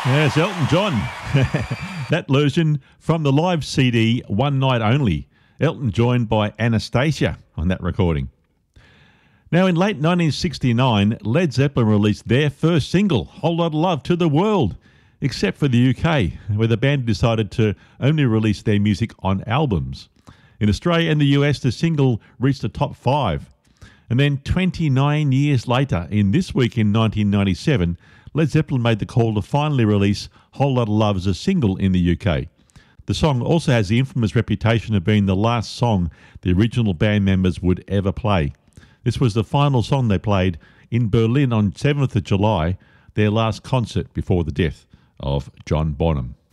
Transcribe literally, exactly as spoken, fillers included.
Yes, Elton John. That version from the live C D One Night Only. Elton joined by Anastasia on that recording. Now, in late nineteen sixty-nine, Led Zeppelin released their first single, Whole Lotta Love, to the world, except for the U K, where the band decided to only release their music on albums. In Australia and the U S, the single reached the top five. And then twenty-nine years later, in this week in nineteen ninety-seven, Led Zeppelin made the call to finally release Whole Lotta Love as a single in the U K. The song also has the infamous reputation of being the last song the original band members would ever play. This was the final song they played in Berlin on seventh of July, their last concert before the death of John Bonham.